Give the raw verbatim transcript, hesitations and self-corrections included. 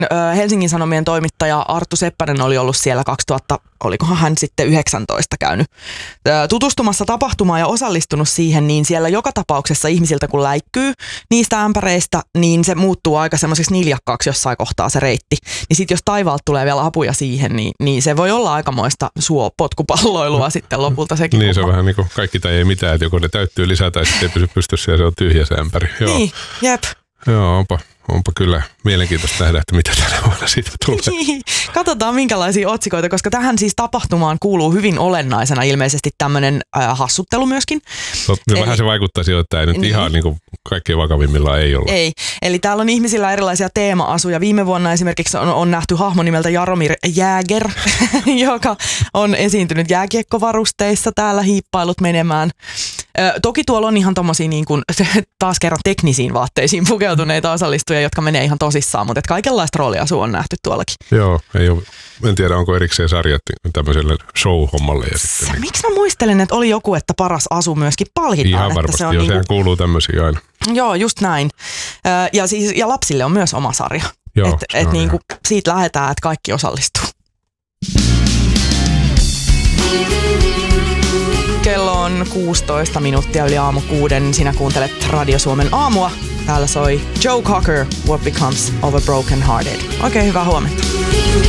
Helsingin Sanomien toimittaja Arttu Seppänen oli ollut siellä kaksituhatta, olikohan hän sitten yhdeksäntoista käynyt tutustumassa tapahtumaan ja osallistunut siihen, niin siellä joka tapauksessa ihmisiltä kun läikkyy niistä ämpäreistä, niin se muuttuu aika semmoiseksi niljakkaaksi jossain kohtaa se reitti. Niin sitten jos taivaalta tulee vielä apuja siihen, niin, niin se voi olla aikamoista suopotkupalloilua sitten lopulta sekin. Niin se on vähän niin kuin kaikki tai ei mitään, että joko ne täyttyy lisää tai sitten ei pysy pystyssä ja se on tyhjä se ämpäri. Joo. Niin, jep. Joo, onpa, onpa kyllä mielenkiintoista nähdä, että mitä tänä vuonna siitä tulee. Katsotaan minkälaisia otsikoita, koska tähän siis tapahtumaan kuuluu hyvin olennaisena ilmeisesti tämmöinen äh, hassuttelu myöskin. No, Eli, vähän se vaikuttaa siltä, että ei nyt niin, ihan niin kuin kaikkein vakavimmillaan ei olla. Ei, eli täällä on ihmisillä erilaisia teema-asuja. Viime vuonna esimerkiksi on, on nähty hahmo nimeltä Jaromir Jääger, joka on esiintynyt jääkiekkovarusteissa täällä hiippailut menemään. Ö, toki tuolla on ihan tommosia niin kuin, taas kerran teknisiin vaatteisiin pukeutuneita osallistujia, jotka menee ihan tosissaan, mutta kaikenlaista rooliasua on nähty tuollakin. Joo, ei ole, en tiedä onko erikseen sarjat tämmöiselle show-hommalle. Ja sitten niin. Miksi mä muistelen, että oli joku, että paras asu myöskin palkitaan. Ihan varmasti, se on joo, niin sehän kuin, kuuluu tämmöisiä aina. Joo, just näin. Ö, ja, siis, ja lapsille on myös oma sarja. Että et niin kuin siitä lähdetään, että kaikki osallistuu. Kello on kuusitoista minuuttia yli aamu kuuden. Sinä kuuntelet Radio Suomen aamua. Täällä soi Joe Cocker, What Becomes of a Broken Hearted. Oikein hyvää huomenta.